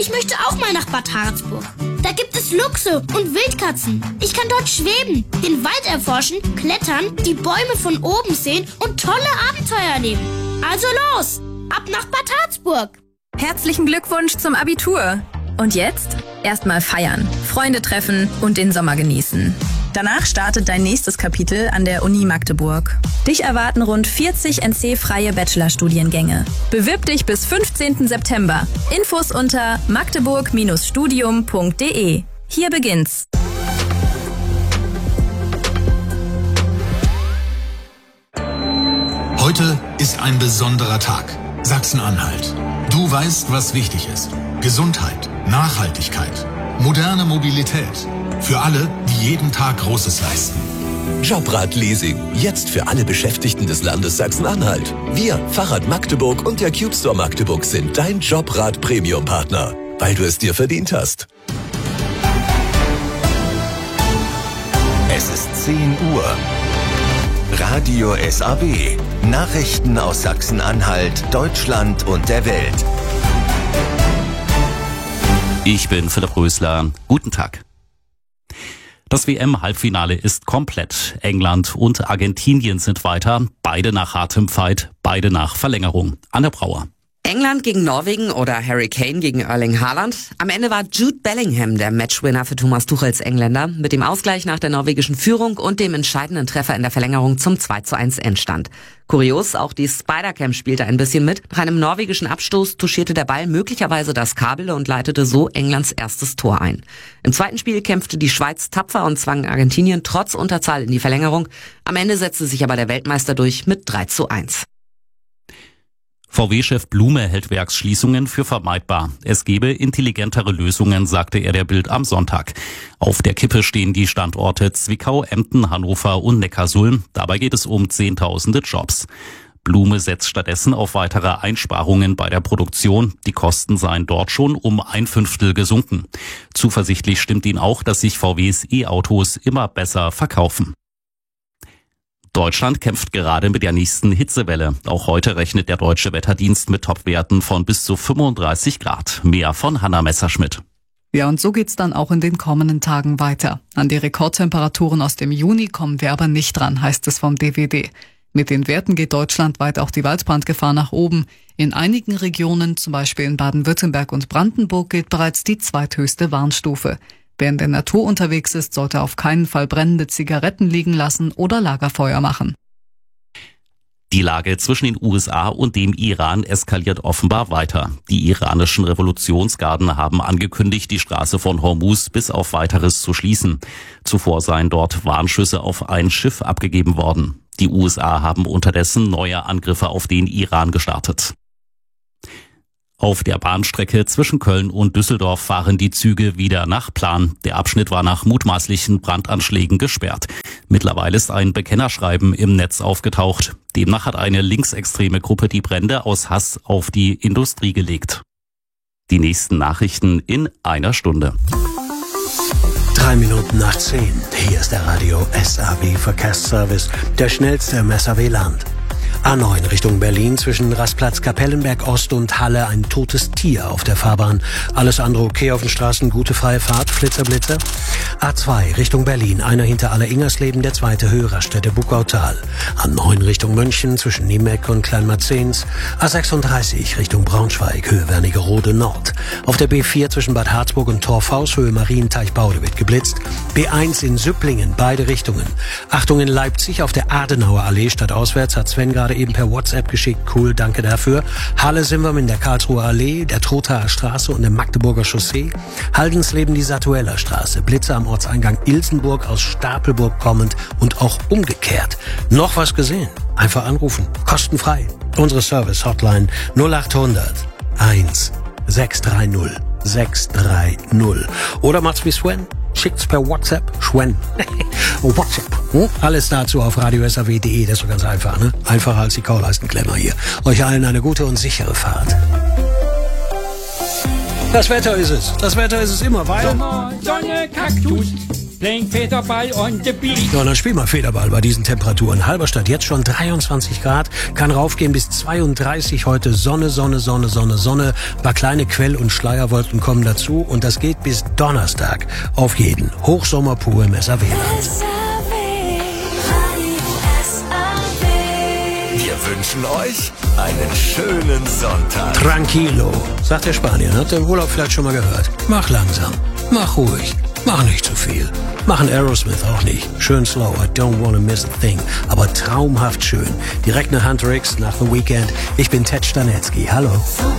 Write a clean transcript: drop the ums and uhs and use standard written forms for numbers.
Ich möchte auch mal nach Bad Harzburg. Da gibt es Luchse und Wildkatzen. Ich kann dort schweben, den Wald erforschen, klettern, die Bäume von oben sehen und tolle Abenteuer erleben. Also los, ab nach Bad Harzburg. Herzlichen Glückwunsch zum Abitur. Und jetzt? Erstmal feiern, Freunde treffen und den Sommer genießen. Danach startet dein nächstes Kapitel an der Uni Magdeburg. Dich erwarten rund 40 NC-freie Bachelorstudiengänge. Bewirb dich bis 15. September. Infos unter magdeburg-studium.de. Hier beginnt's. Heute ist ein besonderer Tag. Sachsen-Anhalt. Du weißt, was wichtig ist. Gesundheit, Nachhaltigkeit, moderne Mobilität. Für alle, die jeden Tag Großes leisten. Jobrad-Leasing. Jetzt für alle Beschäftigten des Landes Sachsen-Anhalt. Wir, Fahrrad Magdeburg und der Cube Store Magdeburg sind dein Jobrad-Premium-Partner, weil du es dir verdient hast. Es ist 10 Uhr. Radio SAW. Nachrichten aus Sachsen-Anhalt, Deutschland und der Welt. Ich bin Philipp Rösler. Guten Tag. Das WM-Halbfinale ist komplett. England und Argentinien sind weiter. Beide nach hartem Fight, beide nach Verlängerung. Anne Brauer. England gegen Norwegen oder Harry Kane gegen Erling Haaland. Am Ende war Jude Bellingham der Matchwinner für Thomas Tuchels Engländer mit dem Ausgleich nach der norwegischen Führung und dem entscheidenden Treffer in der Verlängerung zum 2:1 Endstand. Kurios, auch die Spider-Cam spielte ein bisschen mit. Nach einem norwegischen Abstoß touchierte der Ball möglicherweise das Kabel und leitete so Englands erstes Tor ein. Im zweiten Spiel kämpfte die Schweiz tapfer und zwang Argentinien trotz Unterzahl in die Verlängerung. Am Ende setzte sich aber der Weltmeister durch mit 3:1. VW-Chef Blume hält Werksschließungen für vermeidbar. Es gebe intelligentere Lösungen, sagte er der Bild am Sonntag. Auf der Kippe stehen die Standorte Zwickau, Emden, Hannover und Neckarsulm. Dabei geht es um Zehntausende Jobs. Blume setzt stattdessen auf weitere Einsparungen bei der Produktion. Die Kosten seien dort schon um 1/5 gesunken. Zuversichtlich stimmt ihn auch, dass sich VWs E-Autos immer besser verkaufen. Deutschland kämpft gerade mit der nächsten Hitzewelle. Auch heute rechnet der Deutsche Wetterdienst mit Topwerten von bis zu 35 Grad. Mehr von Hanna Messerschmidt. Ja, und so geht's dann auch in den kommenden Tagen weiter. An die Rekordtemperaturen aus dem Juni kommen wir aber nicht dran, heißt es vom DWD. Mit den Werten geht deutschlandweit auch die Waldbrandgefahr nach oben. In einigen Regionen, zum Beispiel in Baden-Württemberg und Brandenburg, gilt bereits die zweithöchste Warnstufe. Wer in der Natur unterwegs ist, sollte auf keinen Fall brennende Zigaretten liegen lassen oder Lagerfeuer machen. Die Lage zwischen den USA und dem Iran eskaliert offenbar weiter. Die iranischen Revolutionsgarden haben angekündigt, die Straße von Hormuz bis auf Weiteres zu schließen. Zuvor seien dort Warnschüsse auf ein Schiff abgegeben worden. Die USA haben unterdessen neue Angriffe auf den Iran gestartet. Auf der Bahnstrecke zwischen Köln und Düsseldorf fahren die Züge wieder nach Plan. Der Abschnitt war nach mutmaßlichen Brandanschlägen gesperrt. Mittlerweile ist ein Bekennerschreiben im Netz aufgetaucht. Demnach hat eine linksextreme Gruppe die Brände aus Hass auf die Industrie gelegt. Die nächsten Nachrichten in einer Stunde. 3 Minuten nach 10. Hier ist der Radio SAW Verkehrsservice, der schnellste im SAW-Land. A9 Richtung Berlin zwischen Rastplatz Kapellenberg Ost und Halle ein totes Tier auf der Fahrbahn. Alles andere okay auf den Straßen, gute freie Fahrt, Flitzer. A2 Richtung Berlin, einer hinter Aller-Ingersleben, der zweite Höherraststätte Buckautal. A9 Richtung München zwischen Niemeck und Kleinmarzens. A36 Richtung Braunschweig, Höhe Wernigerode Nord. Auf der B4 zwischen Bad Harzburg und Torfhaus, Höhe Marienteich-Baude wird geblitzt. B1 in Süpplingen, beide Richtungen. Achtung in Leipzig auf der Adenauer Allee stadtauswärts hat Sven gerade eben per WhatsApp geschickt. Cool, danke dafür. Halle sind wir in der Karlsruher Allee, der Trothaer Straße und der Magdeburger Chaussee. Haldensleben die Satueller Straße. Blitze am Ortseingang Ilsenburg aus Stapelburg kommend und auch umgekehrt. Noch was gesehen? Einfach anrufen. Kostenfrei. Unsere Service-Hotline 0800 1 630 630. Oder macht's wie Sven. Schickt's per WhatsApp. Schwen. WhatsApp. Alles dazu auf radiosaw.de. Das ist so ganz einfach, ne? Einfacher als die Kauleistenklemmer hier. Euch allen eine gute und sichere Fahrt. Das Wetter ist es. Das Wetter ist es immer, weil... Sommer, Sonne, Kaktus. playing Federball on the beach. Ja, dann spiel mal Federball bei diesen Temperaturen. Halberstadt jetzt schon 23 Grad, kann raufgehen bis 32 heute. Sonne, Sonne, Sonne, Sonne, Sonne. Ein paar kleine Quell- und Schleierwolken kommen dazu und das geht bis Donnerstag. Auf jeden. Hochsommer pur im SAW-Land. Wir wünschen euch einen schönen Sonntag. Tranquilo, sagt der Spanier. Hat der Urlaub vielleicht schon mal gehört. Mach langsam, mach ruhig, mach nicht zu viel. Machen Aerosmith auch nicht. Schön slow, I don't wanna miss a thing. Aber traumhaft schön. Direkt nach Hunter X, nach The Weekend. Ich bin Ted Stanetzky. Hallo.